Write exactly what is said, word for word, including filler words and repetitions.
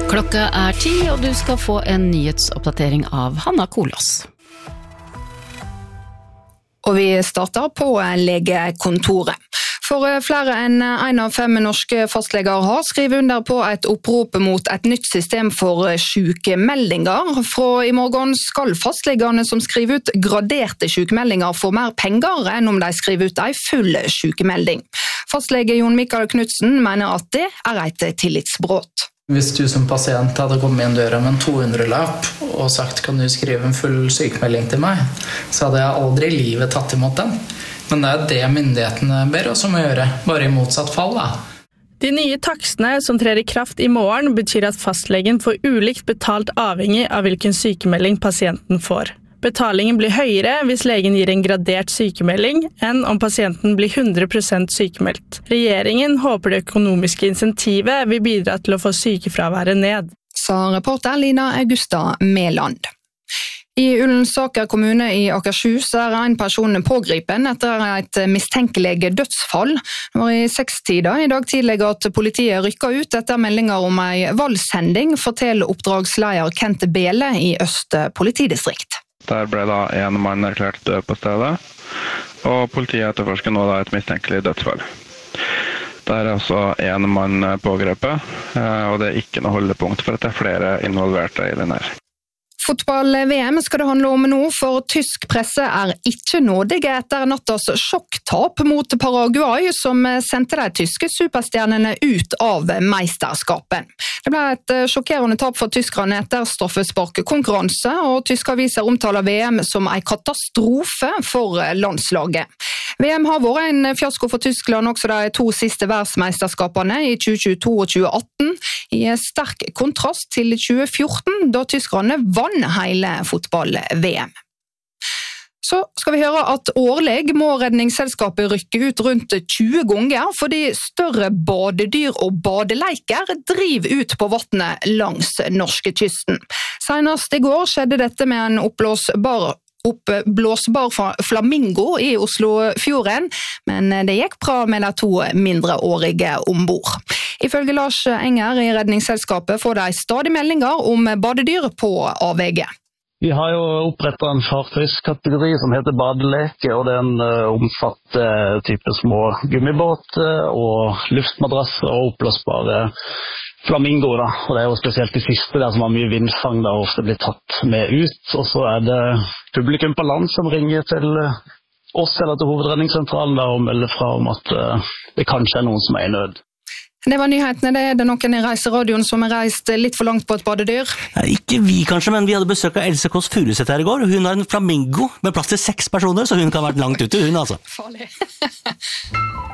Klokka er ti, og du skal få en nyhetsoppdatering av Hanna Kolås. Og vi starter på legekontoret. For flere enn en av fem norske fastleger har skrevet under på et opprop mot et nytt system for sykemeldinger. Fra i morgen skal fastlegerne som skriver ut graderte sykemeldinger få mer penger enn om de skriver ut en full sykemelding. Fastlege Jon Mikael Knudsen mener at det er et tillitsbrudd. Hvis du som pasient hadde kommet inn døra med en to hundre-lapp og sagt kan du skrive en full sykemelding til meg, så hadde jeg aldri i livet tatt imot den. Men det er det myndighetene ber oss om å gjøre, bare i motsatt fall da. De nye takstene som trer i kraft i morgen betyr at fastlegen får ulikt betalt avhengig av hvilken sykemelding pasienten får. Betalingen blir høyere hvis legen gir en gradert sykemelding enn om pasienten blir hundre prosent sykemeldt. Regjeringen håper det økonomiske insentivet vil bidra til å få sykefraværet ned. Sa reporter Lina Augusta Meland. I Ullensaker kommune i Akershus er en person pågripen etter et mistenkelig dødsfall. Det var i sekstida i dag tidlig at politiet rykket ut etter meldinger om en valgshending, forteller oppdragsleder Kent Bele i Øst politidistrikt. Der ble da en mann erklært død på stedet, og politiet etterforsker nå da et mistenkelig dødsfall. Der er altså en mann pågrepet, og det er ikke noe holdepunkt for at det er flere involverte i den her. Fotball-V M skal det handle om nå, for tysk presse er ikke nådige etter nattas sjokktap mot Paraguay, som sendte de tyske superstjernene ut av meisterskapen. Det ble et sjokkerende tap for tyskerne etter straffesparkkonkurranse, og tyske aviser omtaler V M som en katastrofe for landslaget. V M har vært en fiasko for Tyskland også de to siste verdensmeisterskapene i tjue tjueto og tjue atten, i sterk kontrast til tjue fjorten, da tyskerne vann hele fotball-V M. Så skal vi høre at årlig må redningsselskapet rykke ut rundt tjue ganger, fordi større badedyr og badeleiker driver ut på vattnet langs norskekysten. Senest i går skjedde dette med en oppblåsbar oppblåsbar flamingo i Oslofjorden, men det gikk bra med de to mindreårige ombord. Ifølge Lars Enger i redningsselskapet får de stadig meldinger om badedyr på avveie. Vi har jo opprettet en fartøyskategori som heter badeleke, og den omfatter type små gummibåter og luftmadrasser og oppblåsbare flamingo da, og det er jo spesielt de siste der som har mye vindfang da, og ofte blir tatt med ut, og så er det publikum på land som ringer til oss eller til hovedredningssentralen da, og melder fra om at uh, det kanskje er noen som er i nød. Det var nyhetene. Det er det noen i Reiseradioen som har reist litt for langt på et badedyr? Ja, ikke vi kanskje, men vi hadde besøk av Else Kåss Furuseth her i går, og hun har en flamingo med plass til seks personer, så hun kan ha vært langt ute, hun altså. Farlig.